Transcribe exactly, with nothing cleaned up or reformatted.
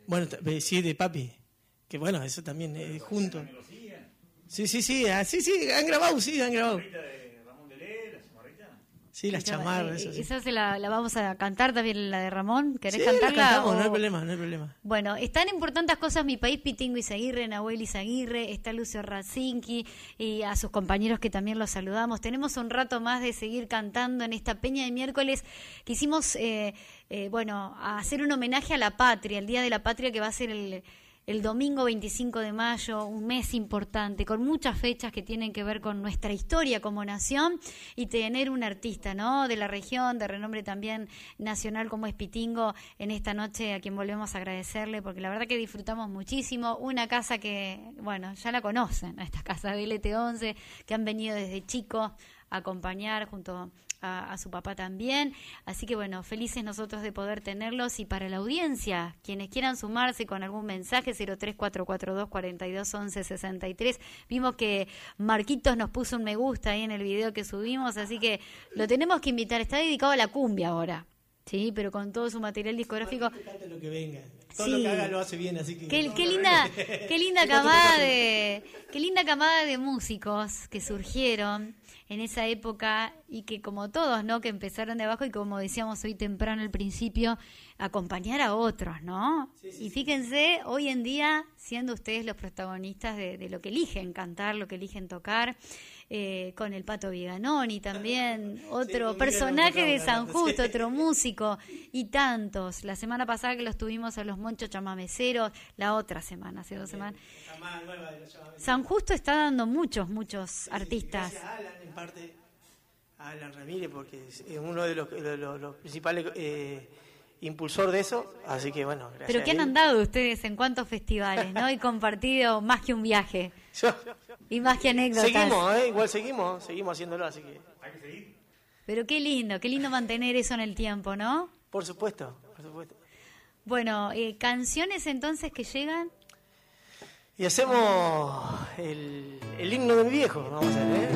Bueno, t- sí, de papi. Que bueno, eso también, eh, junto. Sí, sí, sí, ah, sí, sí, han grabado, sí, han grabado. Sí, las chamarras, eso sí. Esa se la, la vamos a cantar también, la de Ramón. ¿Querés Sí, cantarla? la cantamos, o... no hay problema, no hay problema. Bueno, están en Por Tantas Cosas Mi País, Pitingo Izaguirre, Nahuel Izaguirre, está Lucio Radzinski y a sus compañeros que también los saludamos. Tenemos un rato más de seguir cantando en esta peña de miércoles. Quisimos, eh, eh, bueno, hacer un homenaje a la patria, el Día de la Patria que va a ser el... el domingo veinticinco de mayo, un mes importante, con muchas fechas que tienen que ver con nuestra historia como nación y tener un artista, ¿no?, de la región, de renombre también nacional como es Pitingo, en esta noche a quien volvemos a agradecerle, porque la verdad que disfrutamos muchísimo. Una casa que, bueno, ya la conocen, esta casa de L T once, que han venido desde chicos a acompañar junto a, a su papá también, así que bueno, felices nosotros de poder tenerlos. Y para la audiencia, quienes quieran sumarse con algún mensaje, cero tres cuatro cuatro dos, cuatro dos once, sesenta y tres. Vimos que Marquitos nos puso un me gusta ahí en el video que subimos, así que lo tenemos que invitar. Está dedicado a la cumbia ahora, sí, pero con todo su material discográfico. Lo que venga. Todo Sí. lo que haga lo hace bien, así que... Qué, qué linda, qué linda camada de, qué linda camada de músicos que surgieron en esa época y que, como todos, ¿no?, que empezaron de abajo y, como decíamos hoy temprano al principio, acompañar a otros, ¿no? Sí, sí, y fíjense, sí, hoy en día, siendo ustedes los protagonistas de, de lo que eligen cantar, lo que eligen tocar, eh, con el Pato Viganoni también, otro sí, personaje de San Justo, sí, otro músico, y tantos. La semana pasada que los tuvimos a los Monchos Chamameceros, la otra semana, hace dos semanas. San Justo está dando muchos, muchos sí, artistas. Gracias a Alan, en parte, a Alan Ramírez, porque es uno de los, los, los, los principales eh, impulsor de eso, así que bueno, gracias. Pero ¿qué han andado ustedes en cuántos festivales, no? Y compartido más que un viaje. Yo, y más que anécdotas. Seguimos, ¿eh? Igual seguimos, seguimos haciéndolo, así que hay que seguir. Pero qué lindo, qué lindo mantener eso en el tiempo, ¿no? Por supuesto, por supuesto. Bueno, eh, canciones entonces que llegan. Y hacemos el, el himno de mi viejo, vamos a ver, ¿eh?